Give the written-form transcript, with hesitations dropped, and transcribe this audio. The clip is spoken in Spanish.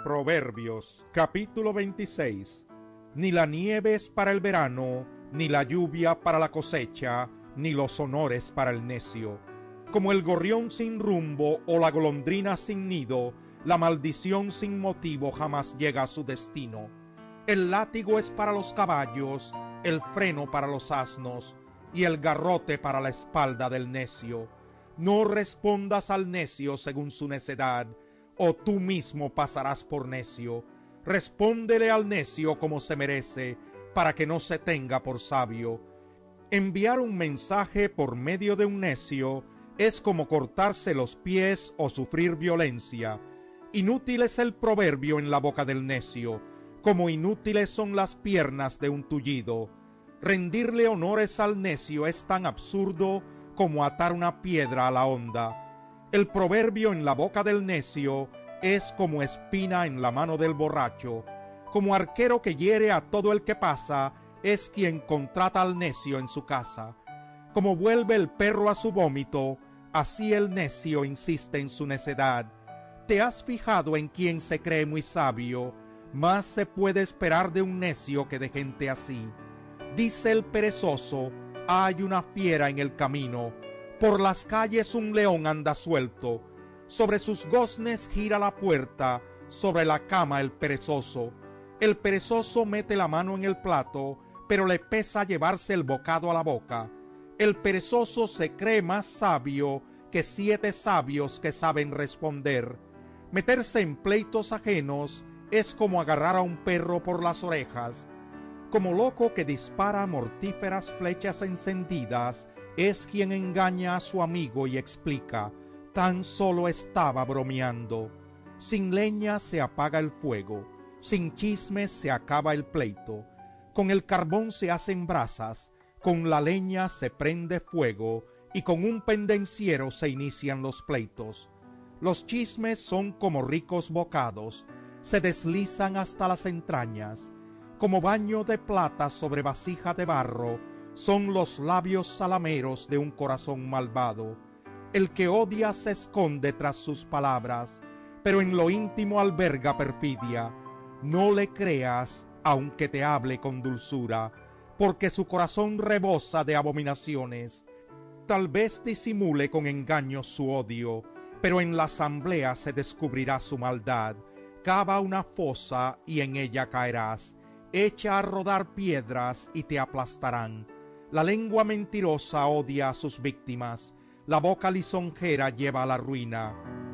Proverbios, capítulo 26. Ni la nieve es para el verano, ni la lluvia para la cosecha, ni los honores para el necio. Como el gorrión sin rumbo o la golondrina sin nido, la maldición sin motivo jamás llega a su destino. El látigo es para los caballos, el freno para los asnos, y el garrote para la espalda del necio. No respondas al necio según su necedad, o tú mismo pasarás por necio. Respóndele al necio como se merece, para que no se tenga por sabio. Enviar un mensaje por medio de un necio es como cortarse los pies o sufrir violencia. Inútil es el proverbio en la boca del necio, como inútiles son las piernas de un tullido. Rendirle honores al necio es tan absurdo como atar una piedra a la honda. El proverbio en la boca del necio es como espina en la mano del borracho. Como arquero que hiere a todo el que pasa, es quien contrata al necio en su casa. Como vuelve el perro a su vómito, así el necio insiste en su necedad. ¿Te has fijado en quien se cree muy sabio? Más se puede esperar de un necio que de gente así. Dice el perezoso: hay una fiera en el camino. Por las calles un león anda suelto. Sobre sus goznes gira la puerta, sobre la cama el perezoso. El perezoso mete la mano en el plato, pero le pesa llevarse el bocado a la boca. El perezoso se cree más sabio que 7 sabios que saben responder. Meterse en pleitos ajenos es como agarrar a un perro por las orejas. Como loco que dispara mortíferas flechas encendidas, es quien engaña a su amigo y explica: tan solo estaba bromeando. Sin leña se apaga el fuego, sin chismes se acaba el pleito. Con el carbón se hacen brasas, con la leña se prende fuego, y con un pendenciero se inician los pleitos. Los chismes son como ricos bocados, se deslizan hasta las entrañas. Como baño de plata sobre vasija de barro, son los labios salameros de un corazón malvado. El que odia se esconde tras sus palabras, pero en lo íntimo alberga perfidia. No le creas, aunque te hable con dulzura, porque su corazón rebosa de abominaciones. Tal vez disimule con engaños su odio, pero en la asamblea se descubrirá su maldad. Cava una fosa y en ella caerás. Echa a rodar piedras y te aplastarán. La lengua mentirosa odia a sus víctimas. La boca lisonjera lleva a la ruina.